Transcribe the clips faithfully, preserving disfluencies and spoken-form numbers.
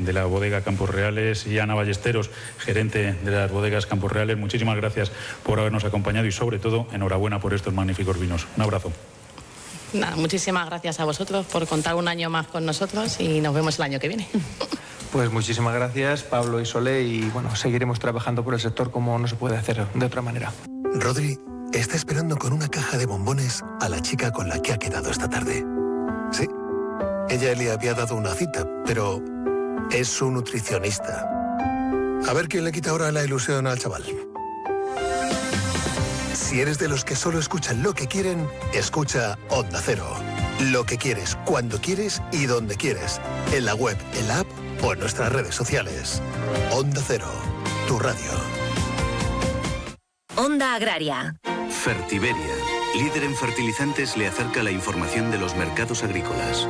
de la bodega Campos Reales, y Ana Ballesteros, gerente de las bodegas Campos Reales. Muchísimas gracias por habernos acompañado y sobre todo enhorabuena por estos magníficos vinos. Un abrazo. Nada, muchísimas gracias a vosotros por contar un año más con nosotros y nos vemos el año que viene. Pues muchísimas gracias, Pablo y Solé, y bueno, seguiremos trabajando por el sector como no se puede hacer de otra manera. Rodri está esperando con una caja de bombones a la chica con la que ha quedado esta tarde. Sí, ella le había dado una cita, pero es su nutricionista. A ver quién le quita ahora la ilusión al chaval. Si eres de los que solo escuchan lo que quieren, escucha Onda Cero. Lo que quieres, cuando quieres y donde quieres. En la web, en la app o en nuestras redes sociales. Onda Cero, tu radio. Onda Agraria. Fertiberia, líder en fertilizantes, le acerca la información de los mercados agrícolas.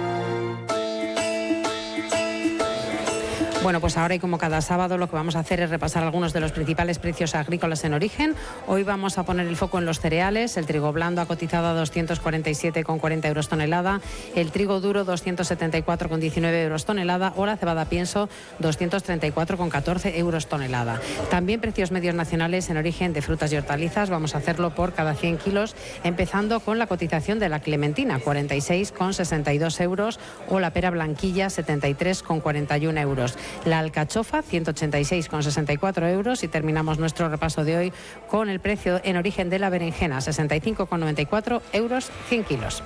Bueno, pues ahora y como cada sábado lo que vamos a hacer es repasar algunos de los principales precios agrícolas en origen. Hoy vamos a poner el foco en los cereales. El trigo blando ha cotizado a doscientos cuarenta y siete con cuarenta euros tonelada, el trigo duro doscientos setenta y cuatro con diecinueve euros tonelada o la cebada pienso doscientos treinta y cuatro con catorce euros tonelada. También precios medios nacionales en origen de frutas y hortalizas. Vamos a hacerlo por cada cien kilos, empezando con la cotización de la clementina, cuarenta y seis con sesenta y dos euros, o la pera blanquilla, setenta y tres con cuarenta y uno euros. La alcachofa, ciento ochenta y seis con sesenta y cuatro euros, y terminamos nuestro repaso de hoy con el precio en origen de la berenjena, sesenta y cinco con noventa y cuatro euros, cien kilos.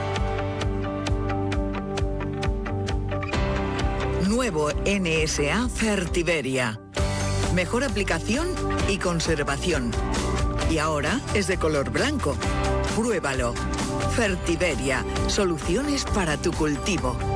Nuevo N S A Fertiberia. Mejor aplicación y conservación. Y ahora es de color blanco. Pruébalo. Fertiberia, soluciones para tu cultivo.